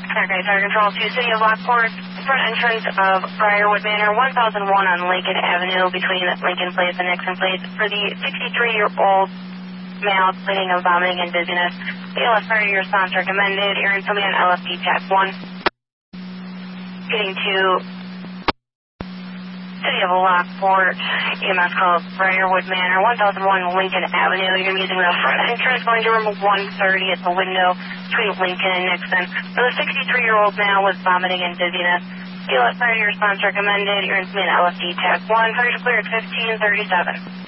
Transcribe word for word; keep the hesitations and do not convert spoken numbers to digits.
Okay, Target Control two, City of Lockport, front entrance of Briarwood Manor, one thousand one on Lincoln Avenue between Lincoln Place and Nixon Place. For the sixty-three-year-old male complaining of vomiting and dizziness, the A L S priority response recommended. Aaron, somebody on L F D Tac one. Getting to City of Lockport, E M S called Briarwood Manor, one thousand one Lincoln Avenue. You're going to be using the front entrance going to room one thirty at the window between Lincoln and Nixon. So the sixty-three-year-old male was vomiting and dizziness. E L S priority response recommended. You're in L F D Tac one. Hurry to clear at fifteen thirty-seven.